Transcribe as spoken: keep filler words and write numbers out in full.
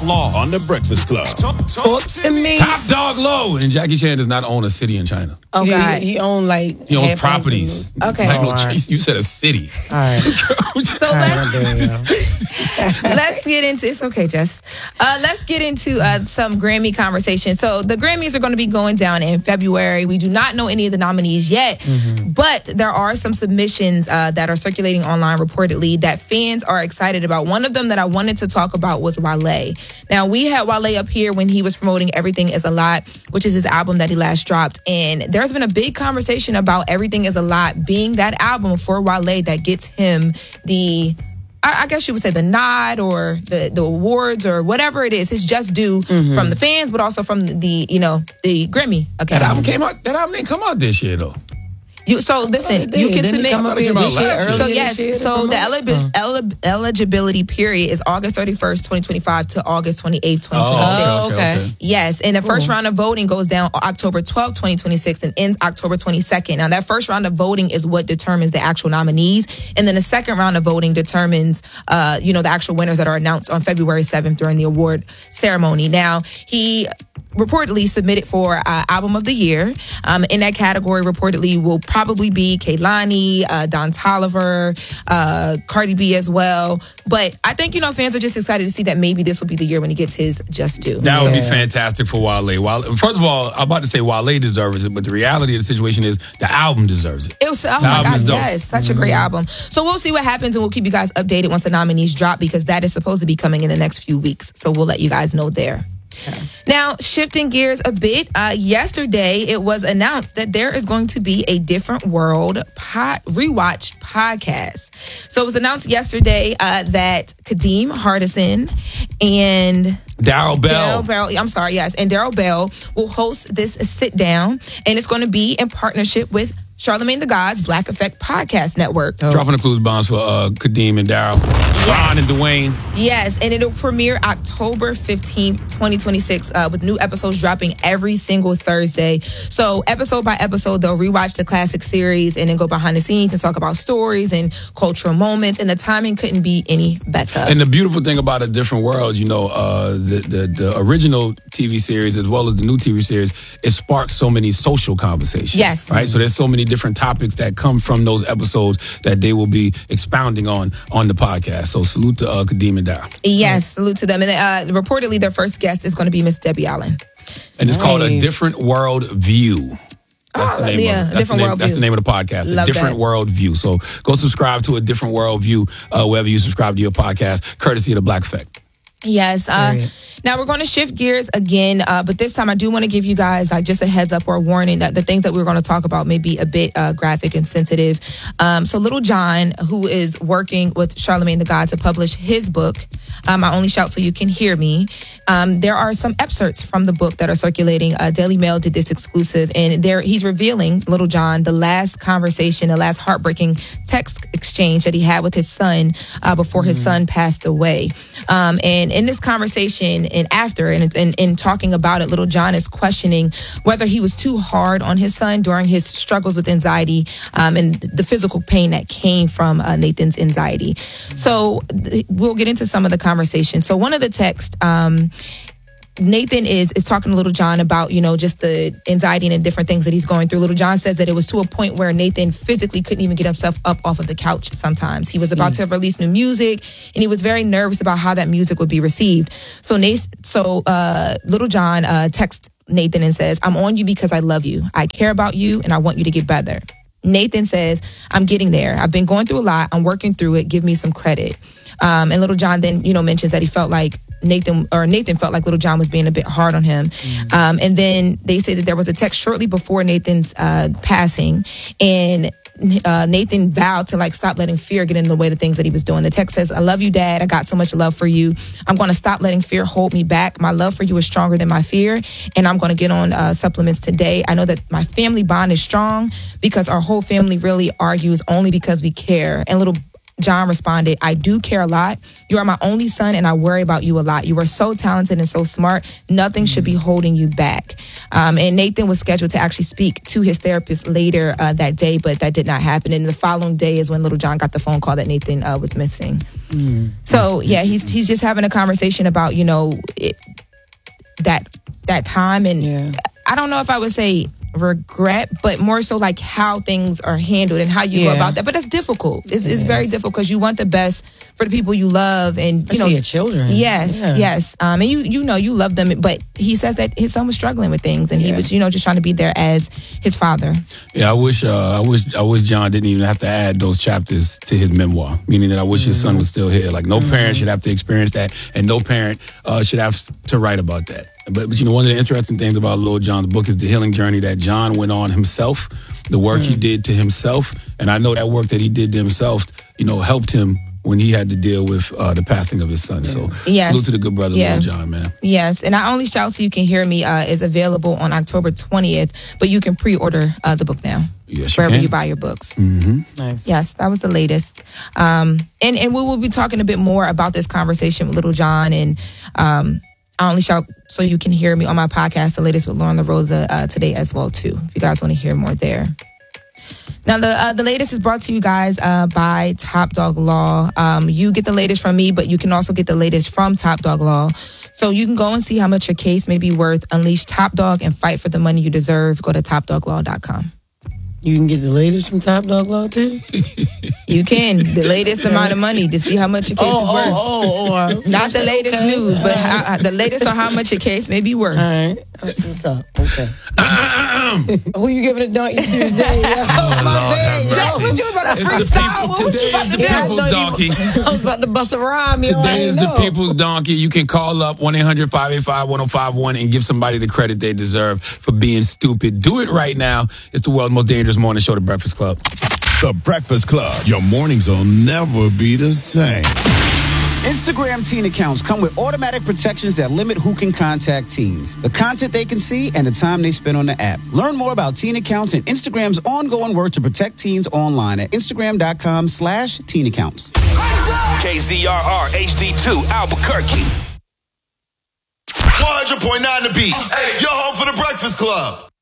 Law on The Breakfast Club. Talk, talk to me. Top Dog Low. And Jackie Chan does not own a city in China. Oh, Yeah, God. he, he owned like He owns half properties. Okay. Like, no, Oh, all right. you said a city. All right. So All right, let's, I'm doing it, yo. let's get into, it's okay, Jess. Uh, let's get into uh, some Grammy conversation. So the Grammys are going to be going down in February. We do not know any of the nominees yet, mm-hmm. but there are some submissions uh, that are circulating online reportedly that fans are excited about. One of them that I wanted to talk about was Wale. Now, we had Wale up here when he was promoting Everything Is a Lot, which is his album that he last dropped. And there's been a big conversation about Everything Is a Lot being that album for Wale that gets him the, I, I guess you would say the nod or the, the awards or whatever it is. It's just due mm-hmm. from the fans, but also from the, you know, the Grammy Academy. That album came out, that album didn't come out this year, though. You, so listen, you can Didn't it submit. come up here this year, earlier So this yes, year to so the promote? eli- eli- eligibility period is August thirty-first, twenty twenty-five to August twenty-eighth, twenty twenty-six. Oh, okay. Yes, and the first round of voting goes down October twelfth, twenty twenty-six and ends October twenty-second. Now that first round of voting is what determines the actual nominees, and then the second round of voting determines, uh, you know, the actual winners that are announced on February seventh during the award ceremony. Now he reportedly submitted for uh, Album of the Year. Um, in that category, reportedly will probably be Kehlani, uh, Don Toliver, uh, Cardi B as well. But I think, you know, fans are just excited to see that maybe this will be the year when he gets his just due. That would So- be fantastic for Wale. Wale. First of all, I'm about to say Wale deserves it, but the reality of the situation is the album deserves it. It was, oh The my album God, is dope. yes, such a great album. So we'll see what happens and we'll keep you guys updated once the nominees drop because that is supposed to be coming in the next few weeks. So we'll let you guys know there. Okay. Now, shifting gears a bit, uh, yesterday it was announced that there is going to be a Different World pod, rewatch podcast. So it was announced yesterday uh, that Kadeem Hardison and Daryl Bell. Daryl Bell, I'm sorry, yes, and Daryl Bell will host this sit down, and it's going to be in partnership with Charlamagne the God's Black Effect Podcast Network. Oh. Dropping the clues bombs for uh, Kadeem and Daryl. Yes. Ron and Dwayne. Yes, and it'll premiere October fifteenth, twenty twenty-six, uh, with new episodes dropping every single Thursday. So episode by episode, they'll rewatch the classic series and then go behind the scenes and talk about stories and cultural moments, and the timing couldn't be any better. And the beautiful thing about A Different World, you know, uh, the, the, the original T V series as well as the new T V series, it sparks so many social conversations. Yes. Right? So there's so many different topics that come from those episodes that they will be expounding on on the podcast. So salute to uh, Kadeem and Daryl. Yes, salute to them. And uh, reportedly, their first guest is going to be Miss Debbie Allen. And it's Nice. called A Different World View. That's Oh, the name yeah, of it. That's, Different the name, World that's View. the name of the podcast. Love A Different that. World View. So go subscribe to A Different World View uh, wherever you subscribe to your podcast, courtesy of the Black Effect. Yes. Uh, Period. now we're going to shift gears again, uh, but this time I do want to give you guys like just a heads up or a warning that the things that we're going to talk about may be a bit uh, graphic and sensitive. Um, so Little John, who is working with Charlamagne the God to publish his book, um, I Only Shout So You Can Hear Me, um, there are some excerpts from the book that are circulating. Uh, Daily Mail did this exclusive, and there he's revealing, Little John, the last conversation, the last heartbreaking text exchange that he had with his son uh, before his son passed away. Um, and in this conversation and after and in, in talking about it, Little John is questioning whether he was too hard on his son during his struggles with anxiety um, and the physical pain that came from uh, Nathan's anxiety. So th- we'll get into some of the conversation. So one of the texts, um, Nathan is is talking to Little John about, you know, just the anxiety and the different things that he's going through. Little John says that it was to a point where Nathan physically couldn't even get himself up off of the couch sometimes. He was about to release new music, and he was very nervous about how that music would be received. So Nathan, so uh, Little John uh, texts Nathan and says, "I'm on you because I love you. I care about you, and I want you to get better." Nathan says, "I'm getting there. I've been going through a lot. I'm working through it. Give me some credit." Um, and Little John then, you know, mentions that he felt like Nathan or Nathan felt like Little John was being a bit hard on him. Mm-hmm. Um, and then they say that there was a text shortly before Nathan's uh, passing, and uh, Nathan vowed to like stop letting fear get in the way of the things that he was doing. The text says, "I love you, Dad. I got so much love for you. I'm going to stop letting fear hold me back. My love for you is stronger than my fear, and I'm going to get on uh, supplements today. I know that my family bond is strong because our whole family really argues only because we care." And little John responded, I do care a lot. You are my only son, and I worry about you a lot. You are so talented and so smart. Nothing should be holding you back. Um, and Nathan was scheduled to actually speak to his therapist later uh, that day, but that did not happen. And the following day is when little John got the phone call that Nathan uh, was missing. Mm. So, yeah, he's he's just having a conversation about, you know, it, that that time. And yeah. I don't know if I would say regret, but more so like how things are handled and how you yeah. go about that. But that's difficult. It's, it's very difficult because you want the best for the people you love, and you Especially know your children. Yes, yeah. yes. Um, and you you know you love them, but he says that his son was struggling with things, and yeah. he was you know just trying to be there as his father. Yeah, I wish uh, I wish I wish John didn't even have to add those chapters to his memoir. Meaning that I wish mm-hmm. his son was still here. Like no mm-hmm. parent should have to experience that, and no parent uh, should have to write about that. But, but you know, one of the interesting things about Lil Jon's book is the healing journey that John went on himself, the work mm. he did to himself. And I know that work that he did to himself, you know, helped him when he had to deal with uh, the passing of his son. So yes. salute to the good brother, yeah. Lil Jon, man. Yes, and Our Only Shout So You Can Hear Me uh, is available on October twentieth, but you can pre-order uh, the book now. Yes, wherever you, you buy your books. Mm-hmm. Nice. Yes, that was the latest. Um, and, and we will be talking a bit more about this conversation with Lil Jon and um, I Only Shout So You Can Hear Me on my podcast, The Latest with Lauren LaRosa, uh, today as well, too, if you guys want to hear more there. Now, the uh, the latest is brought to you guys uh, by Top Dog Law. Um, you get the latest from me, but you can also get the latest from Top Dog Law. So you can go and see how much your case may be worth. Unleash Top Dog and fight for the money you deserve. Go to top dog law dot com. You can get the latest from Top Dog Law, too? You can. The latest amount of money to see how much your case oh, is worth. Oh, oh, oh. Not the latest okay. news, but right. how, the latest on how much your case may be worth. All right. That's what's up. Okay. Who you giving a donkey to today? Oh, my Lord, bad. Just when you was about to freestyle, what was you about to do? People's donkey. I was about to bust a rhyme. Today is the people's donkey. You can call up one eight hundred five eight five one oh five one and give somebody the credit they deserve for being stupid. Do it right now. It's the world's most dangerous morning show, The Breakfast Club. The Breakfast Club. Your mornings will never be the same. Instagram teen accounts come with automatic protections that limit who can contact teens, the content they can see, and the time they spend on the app. Learn more about teen accounts and Instagram's ongoing work to protect teens online at instagram.com slash teen accounts. K Z R R H D two Albuquerque. one hundred point nine The Beat. Hey, your home for The Breakfast Club.